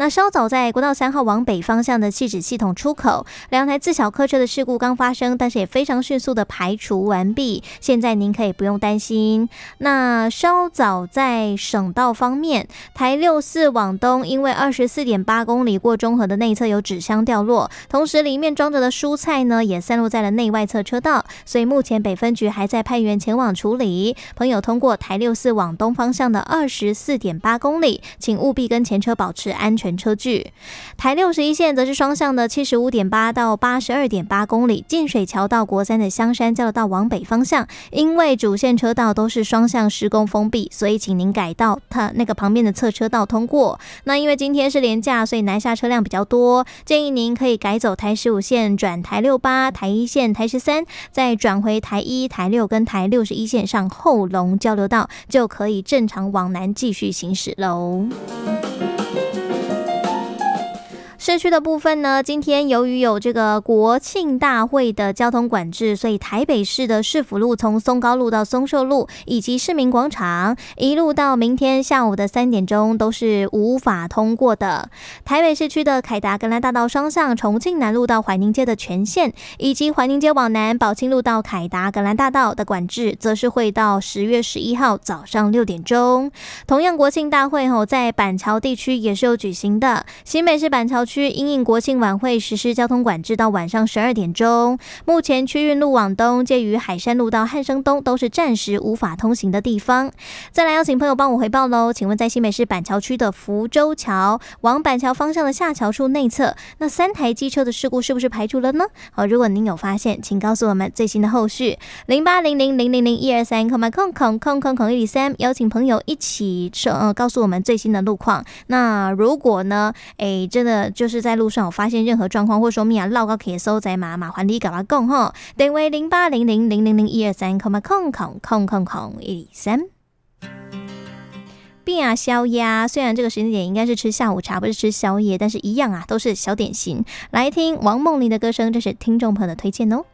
那稍早在国道3号往北方向的汐止系统出口，2台自小客车的事故刚发生，但是也非常迅速的排除完毕，现在您可以不用担心。那稍早在省道方面，台64往东，因为24.8公里过中和的内侧有纸箱掉落，同时里面装着的蔬菜呢也散落在了内外侧车道，所以目前北分局还在派员前往处理。朋友通过台64往东方向的24.8公里，请务必跟前车保持安全车距。台61线则是双向的75.8到82.8公里，进水桥到国三的香山交流道往北方向，因为主线车道都是双向施工封闭，所以请您改道它那个旁边的侧车道通过。那因为今天是连假，所以南下车辆比较多，建议您可以改走台15线转台68、台1线、台13，再转回台1、台6跟台61线上后龙交流道，就可以正常往南继续行驶喽。市区的部分呢，今天由于有这个国庆大会的交通管制，所以台北市的市府路从松高路到松寿路以及市民广场一路到明天下午的3点钟都是无法通过的。台北市区的凯达格兰大道双向重庆南路到怀宁街的全线，以及怀宁街往南宝庆路到凯达格兰大道的管制，则是会到10月11号早上6点钟。同样国庆大会在板桥地区也是有举行的，新北市板桥区因应国庆晚会实施交通管制到晚上12点钟。目前区运路往东介于海山路到汉生东都是暂时无法通行的地方。再来邀请朋友帮我回报喽，请问在新北市板桥区的福州桥往板桥方向的下桥处内侧，那3台机车的事故是不是排除了呢？好，如果您有发现，请告诉我们最新的后续。0800000123，邀请朋友一起告诉我们最新的路况。那如果呢真的就是在路上有发现任何状况，或者说米娅绕到可以收在麻烦你跟我讲吼，电话0800000123。变啊宵夜，虽然这个时间点应该是吃下午茶，不是吃宵夜，但是一样啊，都是小点心。来听王梦玲的歌声，这是听众朋友的推荐哦。